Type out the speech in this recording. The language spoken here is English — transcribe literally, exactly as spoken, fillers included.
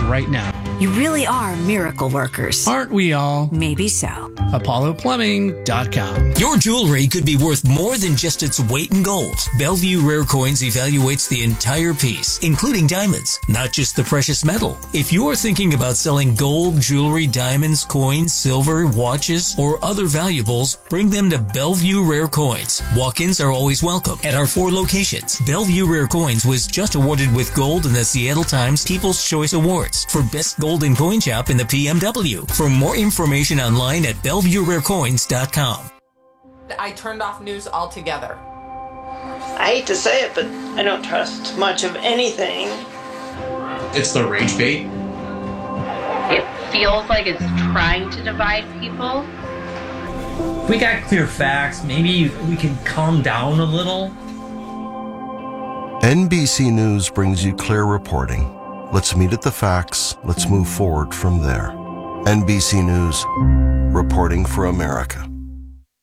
right now. You really are miracle workers. Aren't we all? Maybe so. Apollo Plumbing dot com. Your jewelry could be worth more than just its weight in gold. Bellevue Rare Coins evaluates the entire piece, including diamonds, not just the precious metal. If you're thinking about selling gold, jewelry, diamonds, coins, silver, watches, or other valuables, bring them to Bellevue Rare Coins. Walk-ins are always welcome at our four locations. Bellevue Rare Coins was just awarded with gold in the Seattle Times People's Choice Awards for Best Golden Coin Shop in the P M W. For more information online at Bellevue Rare Coins dot com. I turned off news altogether. I hate to say it, but I don't trust much of anything. It's the rage bait. It feels like it's trying to divide people. If we got clear facts, maybe we can calm down a little. N B C News brings you clear reporting. Let's meet at the facts. Let's move forward from there. N B C News, reporting for America.